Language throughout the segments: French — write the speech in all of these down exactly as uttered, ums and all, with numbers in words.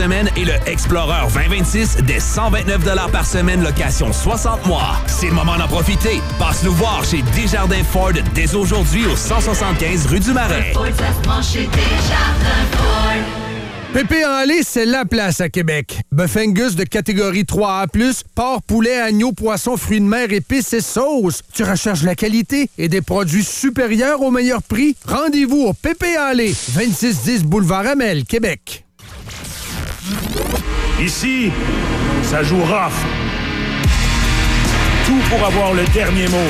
semaine et le Explorer vingt vingt-six dès cent vingt-neuf par semaine, location soixante mois. C'est le moment d'en profiter. Passe nous voir chez Desjardins Ford dès aujourd'hui au cent soixante-quinze rue du Marais. Pépé en lait, c'est la place à Québec. Bœuf Angus de catégorie trois A plus, porc, poulet, agneau, poisson, fruits de mer, épices et sauces. Tu recherches la qualité et des produits supérieurs au meilleur prix? Rendez-vous au Pépé en lait, vingt-six dix boulevard Amel, Québec. Ici, ça joue rough. Tout pour avoir le dernier mot.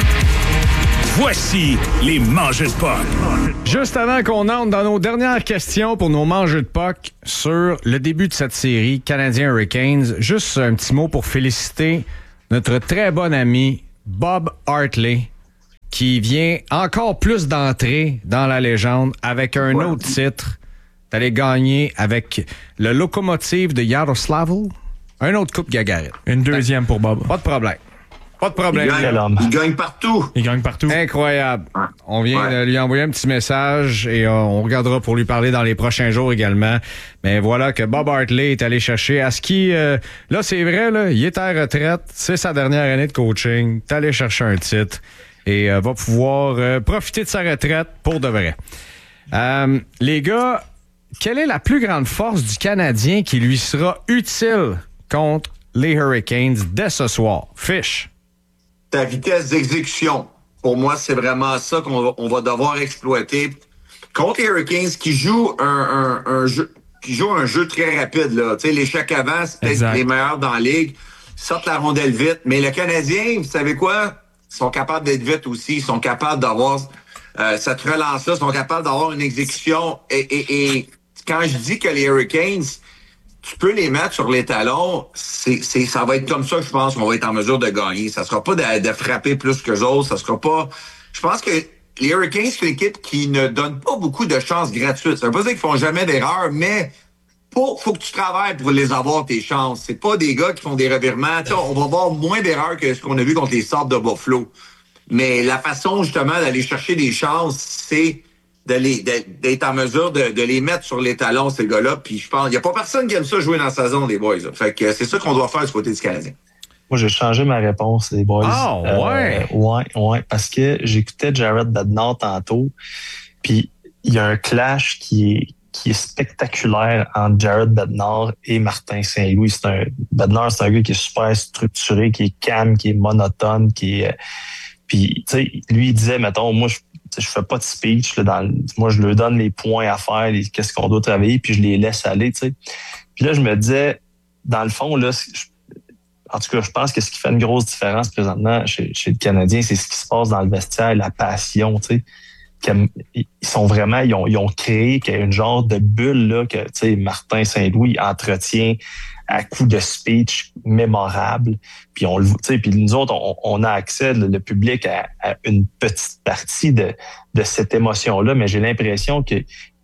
Voici les mangeux de puck. Juste avant qu'on entre dans nos dernières questions pour nos mangeux de puck sur le début de cette série Canadiens Hurricanes, juste un petit mot pour féliciter notre très bon ami Bob Hartley qui vient encore plus d'entrer dans la légende avec un ouais. autre titre. T'allais gagner avec le Locomotive de Yaroslavl, un autre coupe Gagarin. Une deuxième pour Bob. Pas de problème. Pas de problème. Il gagne, il gagne partout. Il gagne partout. Incroyable. Ouais. On vient ouais. de lui envoyer un petit message et euh, on regardera pour lui parler dans les prochains jours également. Mais voilà que Bob Hartley est allé chercher à ce qui... Euh, là, c'est vrai, là, il est à la retraite. C'est sa dernière année de coaching. T'es allé chercher un titre et euh, va pouvoir euh, profiter de sa retraite pour de vrai. Euh, les gars, quelle est la plus grande force du Canadien qui lui sera utile contre les Hurricanes dès ce soir? Fish. Ta vitesse d'exécution. Pour moi, c'est vraiment ça qu'on va, on va devoir exploiter. Contre les Hurricanes qui jouent un, un, un jeu qui jouent un jeu très rapide, là. Tu sais, l'échec avant, c'est peut-être exact. Les meilleurs dans la ligue. Ils sortent la rondelle vite. Mais le Canadien, vous savez quoi? Ils sont capables d'être vite aussi. Ils sont capables d'avoir euh, cette relance-là. Ils sont capables d'avoir une exécution. Et, et, et quand je dis que les Hurricanes, tu peux les mettre sur les talons, c'est, c'est, ça va être comme ça, je pense, qu'on va être en mesure de gagner. Ça sera pas de, de frapper plus que autres, ça sera pas... Je pense que les Hurricanes, c'est une équipe qui ne donne pas beaucoup de chances gratuites. Ça veut pas dire qu'ils font jamais d'erreurs, mais pour, faut que tu travailles pour les avoir, tes chances. C'est pas des gars qui font des revirements. T'sais, on va voir moins d'erreurs que ce qu'on a vu contre les Sabres de Buffalo. Mais la façon, justement, d'aller chercher des chances, c'est... De les, de, d'être en mesure de, de les mettre sur les talons, ces gars-là. Puis je pense, il n'y a pas personne qui aime ça jouer dans sa zone, les boys. Là. Fait que c'est ça qu'on doit faire du côté du Canadien. Moi, j'ai changé ma réponse, les boys. Ah, oh, ouais! Euh, ouais, ouais, parce que j'écoutais Jared Bednar tantôt, puis il y a un clash qui est, qui est spectaculaire entre Jared Bednar et Martin Saint-Louis. C'est un, Bednar, c'est un gars qui est super structuré, qui est calme, qui est monotone, qui est... Puis, tu sais, lui, il disait, mettons, moi, je je fais pas de speech. Là, dans, moi, je leur donne les points à faire, les, qu'est-ce qu'on doit travailler, puis je les laisse aller. Tu sais. Puis là, je me disais, dans le fond, là, je, en tout cas, je pense que ce qui fait une grosse différence présentement chez, chez le Canadien, c'est ce qui se passe dans le vestiaire, la passion. Tu sais. Ils sont vraiment, ils ont, ils ont créé une genre de bulle là, que tu sais, Martin Saint-Louis entretient à coup de speech mémorable. Puis on le, tu sais, puis nous autres, on, on a accès, le, le public, à, à une petite partie de, de cette émotion-là, mais j'ai l'impression que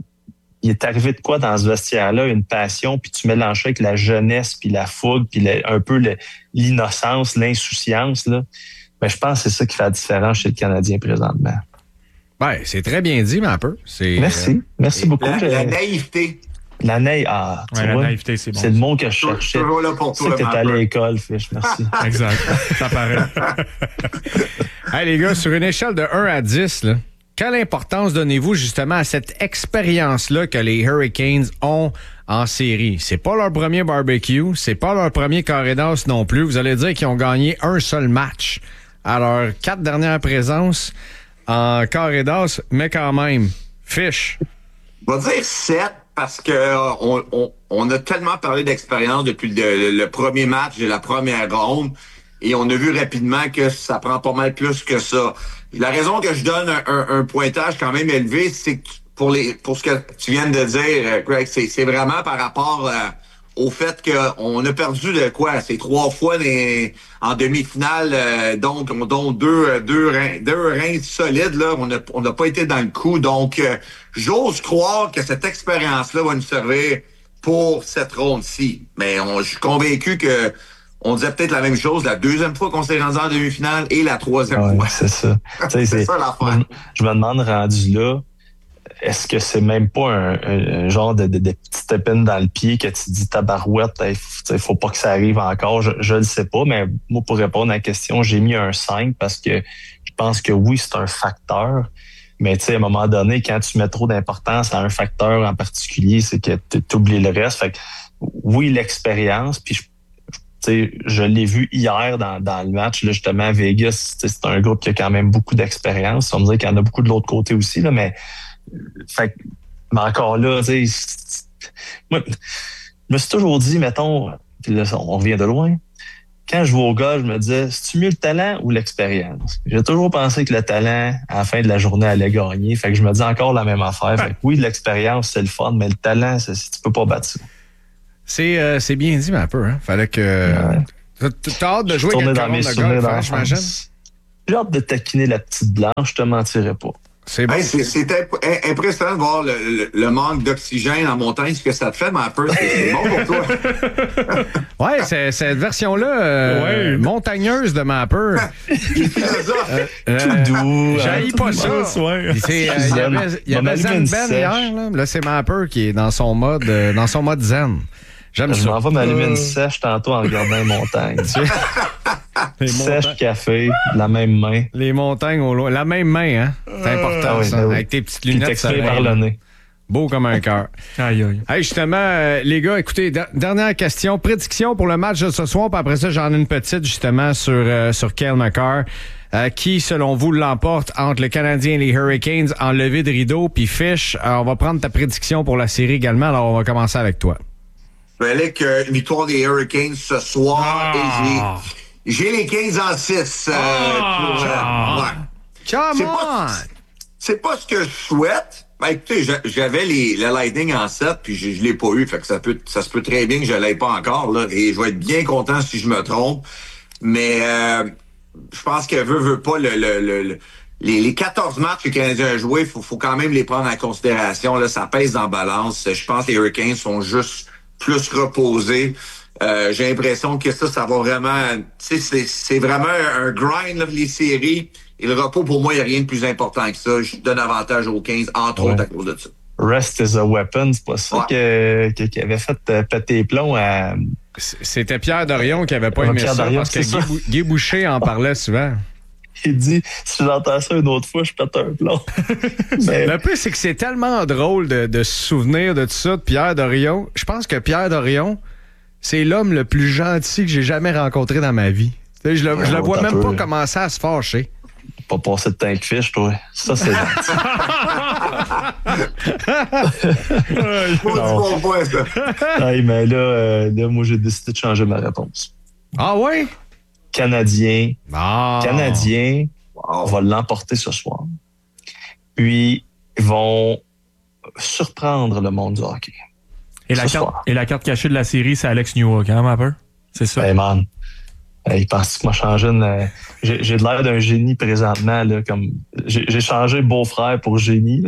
il est arrivé de quoi dans ce vestiaire-là, une passion, puis tu mélanges ça avec la jeunesse, puis la fougue, puis le, un peu le, l'innocence, l'insouciance, là. Mais je pense que c'est ça qui fait la différence chez le Canadien présentement. Ouais, c'est très bien dit, mais un peu. C'est, Merci, euh, merci beaucoup. La, la naïveté. La naïveté, ah, tu ouais, la vois, naïveté, c'est bon. C'est le mot que je cherchais. Toujours là pour toi. Tu sais que t'es allé à l'école, Fish, merci. Exact, ça paraît. Hey les gars, sur une échelle de un à dix, là, quelle importance donnez-vous justement à cette expérience-là que les Hurricanes ont en série? C'est pas leur premier barbecue, c'est pas leur premier carré d'as non plus. Vous allez dire qu'ils ont gagné un seul match à leurs quatre dernières présences en carré d'as, mais quand même, Fish. On va dire sept. Parce que euh, on, on, on a tellement parlé d'expérience depuis le, le premier match de la première ronde et on a vu rapidement que ça prend pas mal plus que ça. La raison que je donne un, un, un pointage quand même élevé, c'est que pour les pour ce que tu viens de dire, Greg, c'est, c'est vraiment par rapport euh, au fait qu'on a perdu de quoi? C'est trois fois les, en demi-finale, euh, donc on donne deux, deux, reins, deux reins solides, là. On n'a on a pas été dans le coup. Donc, euh, j'ose croire que cette expérience-là va nous servir pour cette ronde-ci. Mais on, je suis convaincu que on disait peut-être la même chose la deuxième fois qu'on s'est rendu en demi-finale et la troisième ouais, fois. C'est ça. c'est, c'est ça l'affaire. Je me demande, rendu là, est-ce que c'est même pas un, un, un genre de, de, de petite épine dans le pied que tu dis tabarouette, il hey, faut pas que ça arrive encore, je, je le sais pas, mais moi, pour répondre à la question, j'ai mis un cinq parce que je pense que oui, c'est un facteur, mais tu sais, à un moment donné, quand tu mets trop d'importance à un facteur en particulier, c'est que tu oublies le reste. Fait que, oui, l'expérience, puis je T'sais, je l'ai vu hier dans, dans le match, là, justement, à Vegas. C'est un groupe qui a quand même beaucoup d'expérience. On me dit qu'il y en a beaucoup de l'autre côté aussi, là, mais, fait, mais encore là, tu sais, moi, je me suis toujours dit, mettons, puis là, on revient de loin, quand je vais au gars, je me disais, c'est-tu mieux le talent ou l'expérience? J'ai toujours pensé que le talent, à la fin de la journée, allait gagner. Fait que je me dis encore la même affaire. Fait que oui, l'expérience, c'est le fun, mais le talent, c'est, tu peux pas battre ça. C'est, euh, c'est bien dit, mais un peu. Hein? Fallait que. Ouais. T'as hâte de jouer avec quelqu'un de golf, j'imagine? J'ai hâte de taquiner la petite blanche, je te mentirais pas. C'est, bon. hey, c'est, c'est imp- impressionnant de voir le, le, le manque d'oxygène en montagne, ce que ça te fait, mais un peu, c'est, c'est bon pour toi. Oui, c'est, cette version-là, euh, ouais. montagneuse de Mapper. euh, euh, tout doux. J'haïs pas ça. Ouais. C'est, euh, il y avait, il y avait Zen Ben hier. Là, là c'est Mapper qui est dans son mode, euh, dans son mode zen. J'aime je ça. Je m'en vais m'allumer une sèche tantôt en regardant les montagnes. Sèche, café, la même main. Les montagnes au loin. La même main, hein? C'est important, ah oui, ça. Oui. Avec tes petites lunettes. Puis par le nez. Beau comme un cœur. Aïe, aïe. Hey, justement, euh, les gars, écoutez, d- dernière question. Prédiction pour le match de ce soir, puis après ça, j'en ai une petite, justement, sur, euh, sur Cale Makar. Euh, qui, selon vous, l'emporte entre le Canadien et les Hurricanes en levée de rideau? Puis Fish, euh, on va prendre ta prédiction pour la série également. Alors, on va commencer avec toi. Je vais aller avec euh, une victoire des Hurricanes ce soir. Ah. Et j'ai, j'ai les quinze en six. Euh, ah. pour, euh, ouais. Come c'est on! Pas, c'est pas ce que je souhaite. Ben, écoutez, j'avais les, le Lightning en sept, puis je, je l'ai pas eu. Fait que ça peut, ça se peut très bien que je l'aie pas encore, là. Et je vais être bien content si je me trompe. Mais, euh, je pense que veut, veut pas le, le, le, le les, les quatorze matchs que les Canadiens ont joués, faut, faut quand même les prendre en considération, là. Ça pèse dans la balance. Je pense que les Hurricanes sont juste plus reposés. Euh, j'ai l'impression que ça, ça va vraiment... Tu sais, c'est, c'est vraiment un grind, là, les séries. Et le repos, pour moi, il n'y a rien de plus important que ça. Je donne avantage aux quinze, entre ouais. autres, à cause de ça. Rest is a weapon. C'est pas ça ouais. que, que, qui avait fait euh, péter les plombs à... C'était Pierre Dorion qui avait pas aimé Pierre ça, Dorion, parce que Guy, Bou- Guy Boucher en parlait souvent. Il dit, si j'entends ça une autre fois, je pète un plomb. Mais... Le plus, c'est que c'est tellement drôle de, de se souvenir de tout ça, de Pierre Dorion. Je pense que Pierre Dorion, c'est l'homme le plus gentil que j'ai jamais rencontré dans ma vie. Je le, ouais, je le vois même peu. pas commencer à se fâcher. Pas passer de temps que fiche, toi. Ça, c'est gentil. bon point, ça. Hey, mais là, euh, là, moi, j'ai décidé de changer ma réponse. Ah ouais? Canadien. Ah. Canadien wow. va l'emporter ce soir. Puis, ils vont surprendre le monde du hockey. Et la, carte, et la carte cachée de la série, c'est Alex Newhook, hein, un peu? C'est ça? Hey, man. Hey, penses-tu que moi, changé une... Euh, j'ai, j'ai de l'air d'un génie présentement, là, comme... J'ai, j'ai changé beau-frère pour génie.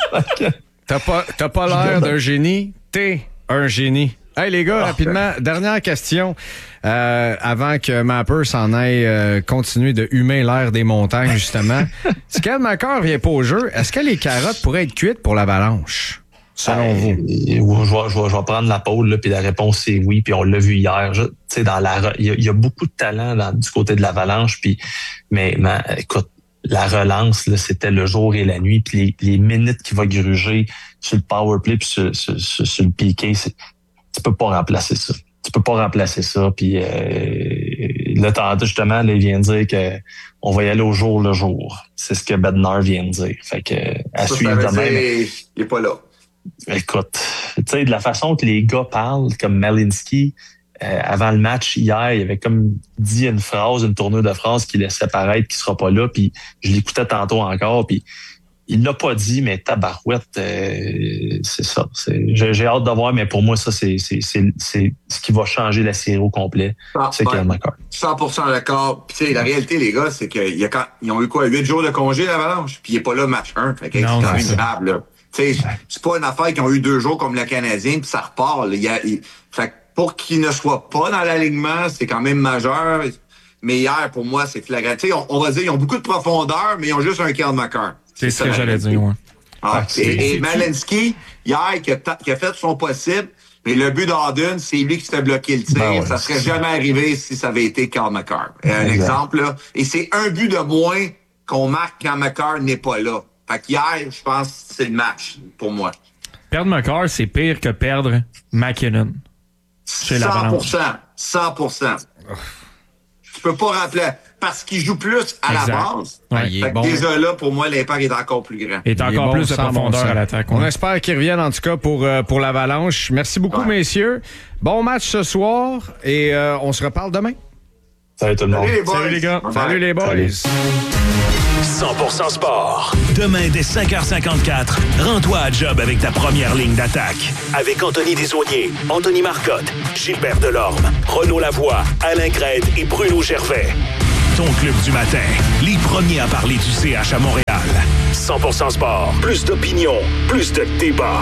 T'as pas, t'as pas l'air d'un génie, t'es un génie. Hey, les gars, rapidement, dernière question. Euh, avant que Mapper s'en aille euh, continuer de humer l'air des montagnes, justement. Si Cale Makar vient pas au jeu, est-ce que les carottes pourraient être cuites pour l'Avalanche, selon hey, vous? Je vais, je, vais, je vais prendre la pause, là, puis la réponse, c'est oui, puis on l'a vu hier. Tu sais, dans la, il y, y a beaucoup de talent dans, du côté de l'Avalanche, puis, mais, mais écoute, la relance, là, c'était le jour et la nuit, puis les, les minutes qu'il va gruger sur le powerplay puis sur, sur, sur, sur le piqué, c'est, tu peux pas remplacer ça. Tu peux pas remplacer ça. Puis euh, là, tantôt, justement, là, il vient de dire que on va y aller au jour le jour. C'est ce que Bednar vient de dire. Fait que à ça, suivre ça de même. Dire, il est pas là. Écoute, tu sais, de la façon que les gars parlent, comme Malinski, euh, avant le match hier, il avait comme dit une phrase, une tournure de phrase qui laissait paraître qu'il sera pas là. Puis je l'écoutais tantôt encore. Puis il l'a pas dit, mais tabarouette, euh, c'est ça. C'est, j'ai, j'ai hâte de voir, mais pour moi, ça, c'est, c'est, c'est, c'est ce qui va changer la série au complet. Ah, c'est Cale Makar. cent pour cent d'accord. Puis, tu sais, la réalité, les gars, c'est qu'ils a quand, ils ont eu quoi, huit jours de congé, l'Avalanche, puis il est pas là match un. Fait que non, c'est quand même grave, là. Tu sais, c'est pas une affaire qu'ils ont eu deux jours comme le Canadien, puis ça repart, là. Il y a, il, fait que pour qu'il ne soit pas dans l'alignement, c'est quand même majeur. Mais hier, pour moi, c'est flagrant. Tu sais, on, on va dire, ils ont beaucoup de profondeur, mais ils ont juste un Cale Makar. C'est, c'est ce que j'allais dire, ouais. Ah, Ah, c'est- et, et c'est-tu- Malinsky, hier, qui a, ta- qui a fait son possible, mais le but d'Auden, c'est lui qui se fait bloquer le tir. Ben ouais. Ça serait jamais arrivé si ça avait été Cal McCarr. Un Exact. exemple, là. Et c'est un but de moins qu'on marque quand McCarr n'est pas là. Fait qu'hier, je pense que c'est le match pour moi. Perdre McCarr, c'est pire que perdre McKinnon. Chez cent l'Avalanche. pour cent. cent pour cent. Tu peux pas rappeler. Parce qu'il joue plus à Exact. la base. Ouais, il est Fait que bon. déjà là, pour moi, l'impact est encore plus grand. Et Il est encore bon, plus de sans bon profondeur sens. à l'attaque. On ouais. espère qu'il revienne en tout cas pour, euh, pour l'Avalanche. Merci beaucoup, Ouais. messieurs. Bon match ce soir et euh, on se reparle demain. Salut tout le monde. Salut les boys. Salut les gars. Bye-bye. Salut les boys. Salut. cent pour cent sport. Demain dès cinq heures cinquante-quatre, rends-toi à job avec ta première ligne d'attaque. Avec Anthony Desaulniers, Anthony Marcotte, Gilbert Delorme, Renaud Lavoie, Alain Crête et Bruno Gervais. Ton club du matin, les premiers à parler du C H à Montréal. cent pour cent sport, plus d'opinion, plus de débat.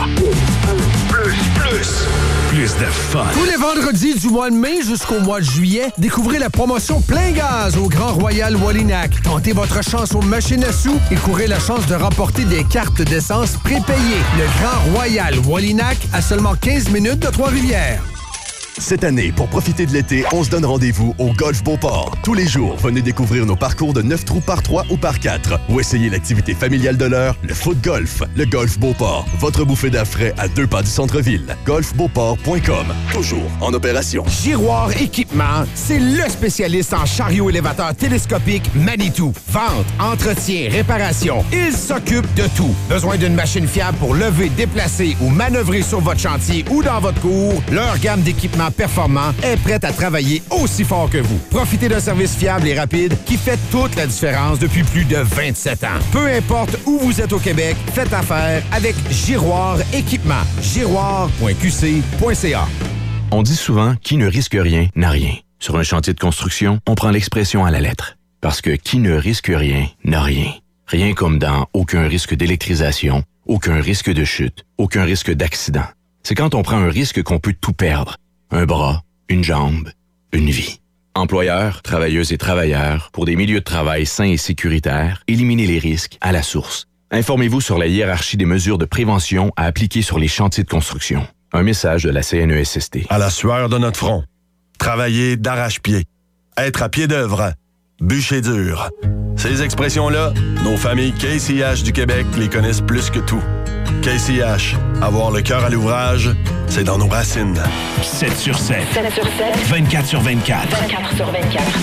Plus, plus, plus de fun. Tous les vendredis du mois de mai jusqu'au mois de juillet, découvrez la promotion Plein Gaz au Grand Royal Wallinac. Tentez votre chance aux machines à sous et courez la chance de remporter des cartes d'essence prépayées. Le Grand Royal Wallinac à seulement quinze minutes de Trois-Rivières. Cette année, pour profiter de l'été, on se donne rendez-vous au Golf Beauport. Tous les jours, venez découvrir nos parcours de neuf trous par trois ou par quatre ou essayez l'activité familiale de l'heure, le foot golf. Le Golf Beauport, votre bouffée d'air frais à deux pas du centre-ville. golf beauport point com, toujours en opération. Giroir Équipement, c'est le spécialiste en chariot élévateur télescopique Manitou. Vente, entretien, réparation, il s'occupe de tout. Besoin d'une machine fiable pour lever, déplacer ou manœuvrer sur votre chantier ou dans votre cour? Leur gamme d'équipements performants est prête à travailler aussi fort que vous. Profitez d'un service fiable et rapide qui fait toute la différence depuis plus de vingt-sept ans. Peu importe où vous êtes au Québec, faites affaire avec Giroir Équipement. giroir point q c point c a. On dit souvent « qui ne risque rien n'a rien ». Sur un chantier de construction, on prend l'expression à la lettre. Parce que qui ne risque rien n'a rien. Rien comme dans aucun risque d'électrisation, aucun risque de chute, aucun risque d'accident. C'est quand on prend un risque qu'on peut tout perdre. Un bras, une jambe, une vie. Employeurs, travailleuses et travailleurs, pour des milieux de travail sains et sécuritaires, éliminez les risques à la source. Informez-vous sur la hiérarchie des mesures de prévention à appliquer sur les chantiers de construction. Un message de la C N E S S T. À la sueur de notre front. Travailler d'arrache-pied. Être à pied d'œuvre. Bûcher dur. Ces expressions-là, nos familles K C H du Québec les connaissent plus que tout. K C H, avoir le cœur à l'ouvrage, c'est dans nos racines. sept sur sept. sept sur sept. vingt-quatre sur vingt-quatre. vingt-quatre sur vingt-quatre.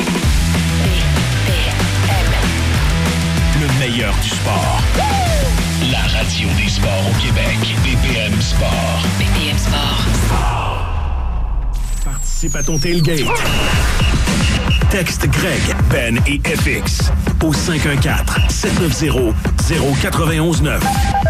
Le meilleur du sport. La radio des sports au Québec. B P M Sport. B P M Sport. Participe à ton tailgate. Texte Greg, Ben et F X au cinq un quatre, sept neuf zéro, zéro neuf un neuf.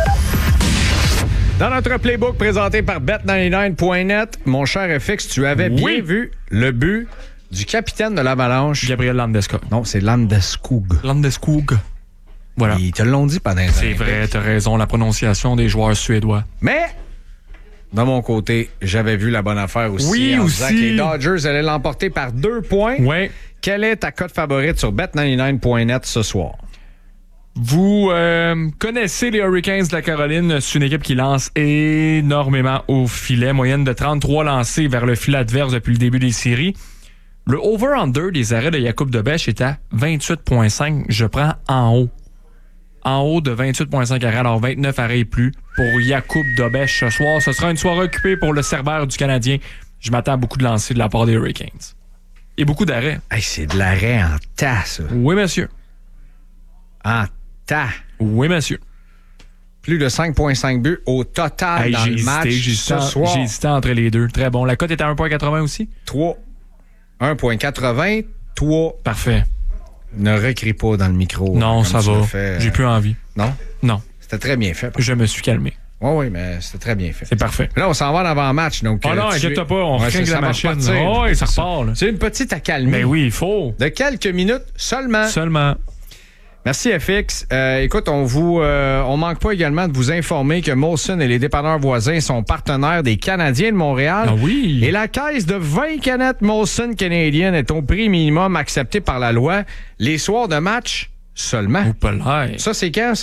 Dans notre playbook présenté par bet quatre-vingt-dix-neuf point net, mon cher F X, tu avais bien Oui. vu le but du capitaine de l'Avalanche. Gabriel Landeskog. Non, c'est Landeskog. Landeskog. Voilà. Ils te l'ont dit pendant les C'est Olympiques. vrai, t'as raison, la prononciation des joueurs suédois. Mais, de mon côté, j'avais vu la bonne affaire aussi. Oui, en aussi. disant que les Dodgers allaient l'emporter par deux points. Ouais. Quelle est ta cote favorite sur bet quatre-vingt-dix-neuf point net ce soir? Vous euh, connaissez les Hurricanes de la Caroline. C'est une équipe qui lance énormément au filet. Moyenne de trente-trois lancés vers le filet adverse depuis le début des séries. Le over-under des arrêts de Jakub Dobeš est à vingt-huit virgule cinq. Je prends en haut. En haut de vingt-huit virgule cinq arrêts, alors vingt-neuf arrêts et plus pour Jakub Dobeš ce soir. Ce sera une soirée occupée pour le serveur du Canadien. Je m'attends à beaucoup de lancers de la part des Hurricanes. Et beaucoup d'arrêts. Hey, c'est de l'arrêt en tas, ça. Oui, monsieur. En tas. Oui, monsieur. Plus de cinq virgule cinq buts au total Hey, dans j'ai le hésité, match j'ai ce hésité, soir. j'ai hésité entre les deux. Très bon. La cote est à un virgule quatre-vingts aussi? trois. un virgule quatre-vingts. trois. Parfait. Ne recrie pas dans le micro. Non, comme ça tu va. l'as fait. J'ai plus envie. Non? Non. C'était très bien fait. Je me suis calmé. Oui, oui, mais c'était très bien fait. C'est parfait. Là, on s'en va en avant-match. Donc, Ah euh, non, tu- inquiète-toi pas, on Ouais, recrinque ça la va machine. repartir. Oh, oui, ça repart. là. C'est une petite accalmie. Mais oui, il faut. De quelques minutes seulement. Seulement. Merci F X. Euh, écoute, on vous, euh, on manque pas également de vous informer que Molson et les dépanneurs voisins sont partenaires des Canadiens de Montréal. Ah oui. Et la caisse de vingt canettes Molson canadiennes est au prix minimum accepté par la loi les soirs de match seulement. Au palais. Ça, c'est quand, ça?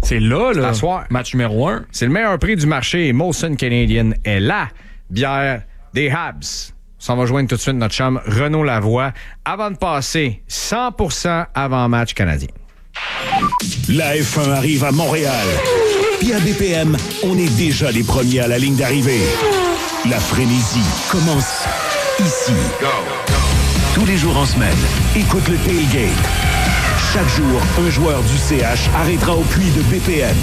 C'est là, là. À soir. Match numéro un. C'est le meilleur prix du marché et Molson Canadian est la bière des Habs. On s'en va joindre tout de suite notre chum Renaud Lavoie avant de passer cent pour cent avant-match canadien. La F un arrive à Montréal. Puis à B P M, on est déjà les premiers à la ligne d'arrivée. La frénésie commence ici. Go. Tous les jours en semaine, écoute le tailgate. Chaque jour, un joueur du C H arrêtera au puits de B P M.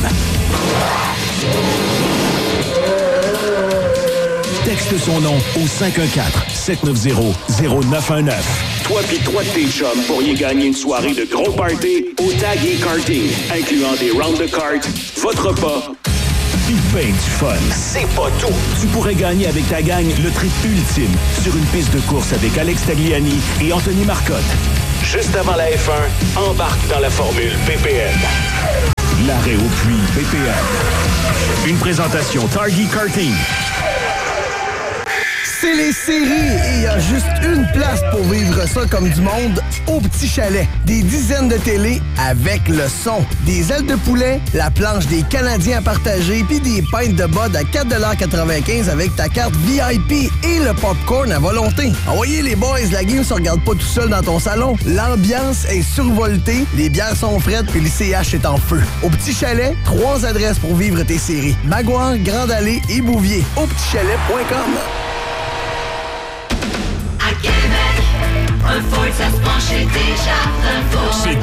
Texte son nom au cinq un quatre, sept neuf zéro, zéro neuf un neuf. Toi pis trois de tes chums pourriez gagner une soirée de gros party au Tag et Karting, incluant des rounds de cartes, votre repas, pis ben du fun. C'est pas tout! Tu pourrais gagner avec ta gang le trip ultime sur une piste de course avec Alex Tagliani et Anthony Marcotte. Juste avant la F un, embarque dans la formule B P M. L'arrêt au puits B P M. Une présentation Target Karting. C'est les séries et il y a juste une place pour vivre ça comme du monde, au Petit Chalet. Des dizaines de télés avec le son, des ailes de poulet, la planche des Canadiens à partager puis des pintes de bud à quatre dollars quatre-vingt-quinze avec ta carte V I P et le popcorn à volonté. Envoyez les boys, la game se regarde pas tout seul dans ton salon. L'ambiance est survoltée, les bières sont fraîches puis le C H est en feu. Au Petit Chalet, trois adresses pour vivre tes séries. Maguire, Grande Allée et Bouvier. au petit chalet point com. À Québec, un Ford, ça se penchait déjà d'un four.